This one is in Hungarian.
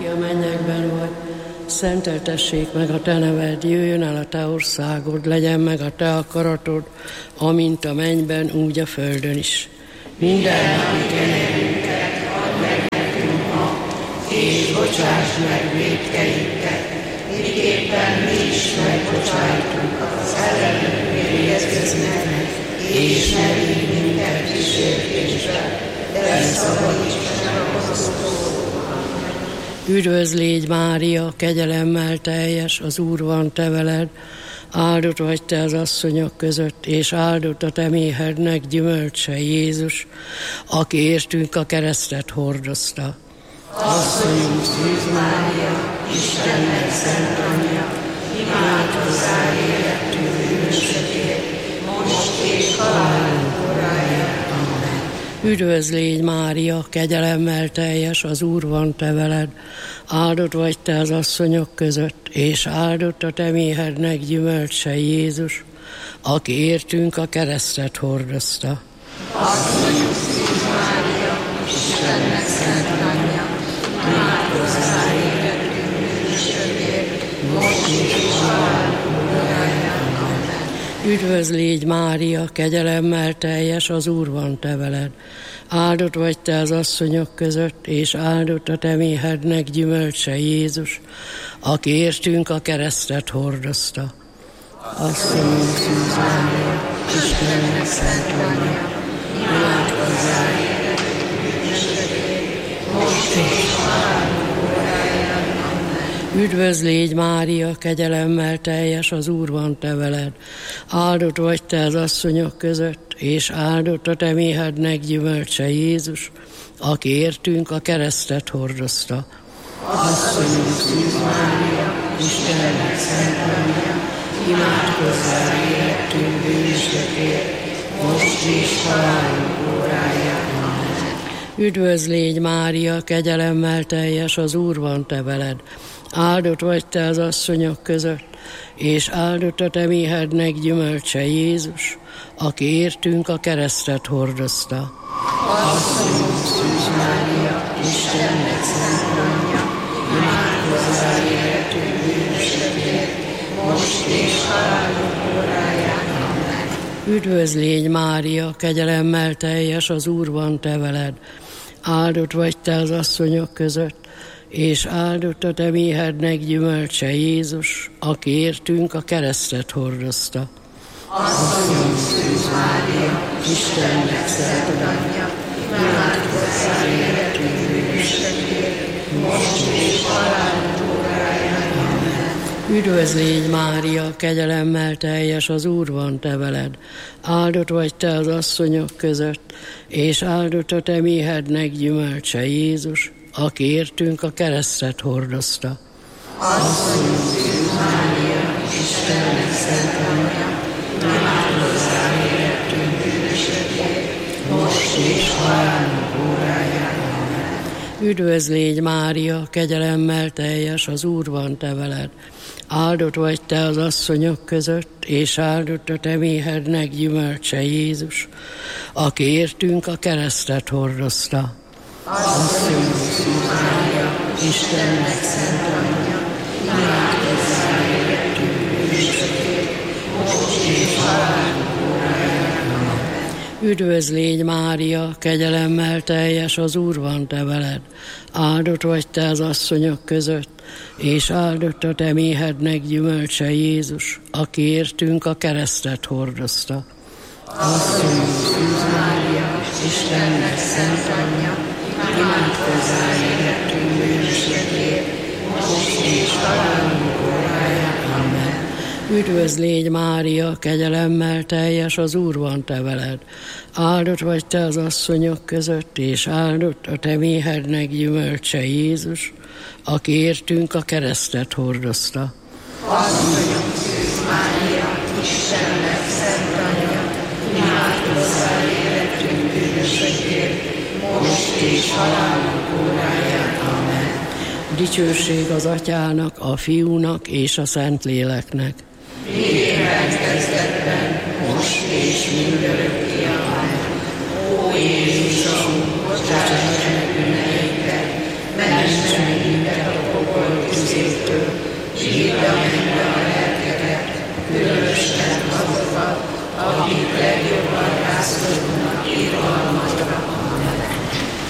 aki a mennyekben vagy, szenteltessék meg a te neved, jöjjön el a te országod, legyen meg a te akaratod, amint a mennyben, úgy a földön is. Mindennapi kenyerünket add meg nekünk ma, és bocsáss meg vétkeinket, miképpen mi is megbocsájtunk az ellenünk vétkezőknek, és ne vigy minket kísértésbe, de szabadíts meg a gonosztól. Üdvözl légy, Mária, kegyelemmel teljes, az Úr van te veled, áldott vagy te az asszonyok között, és áldott a te méhednek gyümölcse, Jézus, aki értünk a keresztet hordozta. Asszonyunk Szűz Mária, Istennek szent anyja, imádkozzál érettünk bűnösökért, most és halálunk óráján. Amen. Üdvözl légy, Mária, kegyelemmel teljes, az Úr van te veled, áldott vagy te az asszonyok között, és áldott a te méhednek gyümölcse, Jézus, aki értünk a keresztet hordozta. Asszonyunk Szűz Mária, Istennek szent anyja, imádkozzál érettünk bűnösökért, most és halálunk óráján. Amen. Üdvözl légy, Mária, kegyelemmel teljes, az Úr van te veled, áldott vagy te az asszonyok között, és áldott a te méhednek gyümölcse, Jézus, aki értünk a keresztet hordozta. Asszonyunk Szűz Mária, Istennek szent anyja, imádkozzál érettünk bűnösökért, most és halálunk óráján. Amen. Üdvözl légy, Mária, kegyelemmel teljes, az Úr van te veled, áldott vagy te az asszonyok között, és áldott a te méhednek gyümölcse, Jézus, aki értünk a keresztet hordozta. Asszonyunk Szűz Mária, Istennek szent anyja, imádkozzál érettünk bűnösökért, most és halálunk óráján. Amen. Üdvözl légy, Mária, kegyelemmel teljes, az Úr van te veled, áldott vagy te az asszonyok között, és áldott a te méhednek gyümölcse, Jézus, aki értünk a keresztet hordozta. Asszonyunk Szűz Mária, Istennek szent anyja, imádkozzál érettünk bűnösökért, most és halálunk óráján. Amen. Üdvözl légy, Mária, kegyelemmel teljes, az Úr van te veled, áldott vagy te az asszonyok között, és áldott a te méhednek gyümölcse, Jézus, aki értünk a keresztet hordozta. Asszonyunk Szűz Mária, Istennek szent anyja, imádkozzál érettünk bűnösökért, most és halálunk óráján. Amen. Üdvözl légy, Mária, kegyelemmel teljes, az Úr van te veled, áldott vagy te az asszonyok között, és áldott a te méhednek gyümölcse, Jézus, aki értünk a keresztet hordozta. Asszonyunk Szűz Mária, Istennek szent anyja, imádkozzál érettünk bűnösökért, most és halálunk óráján. Amen. Üdvözl légy, Mária, kegyelemmel teljes, az Úr van te veled, áldott vagy te az asszonyok között, és áldott a te méhednek gyümölcse, Jézus, aki értünk a keresztet hordozta. Asszonyunk Szűz Mária, Istennek szent anyja, imádkozzál érettünk bűnösökért, most és halálunk óráján. Amen. Üdvözl légy, Mária, kegyelemmel teljes, az Úr van te veled, áldott vagy te az asszonyok között, és áldott a te méhednek gyümölcse, Jézus, aki értünk a keresztet hordozta. Asszonyunk Szűz Mária, Istennek szent anyja, imádkozzál érettünk bűnösökért, most és halálunk óráján. Amen. Üdvözl légy, Mária, kegyelemmel teljes, az Úr van te veled, áldott vagy te az asszonyok között, és áldott a te méhednek gyümölcse, Jézus, aki értünk a keresztet hordozta. Asszonyunk Szűz Mária, Istennek szent anyja, imádkozzál érettünk bűnösökért, most és halálunk óráján. Amen. Dicsőség az Atyának, a Fiúnak és a Szentléleknek. Végében kezdetben, most és mindörökké,